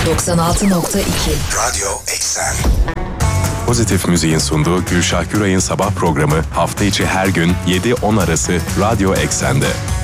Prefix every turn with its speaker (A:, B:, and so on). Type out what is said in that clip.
A: 96.2
B: Radyo Eksen.
C: Pozitif Müziğin sunduğu Gülşah Güray'ın sabah programı hafta içi her gün 7-10 arası Radyo Eksen'de.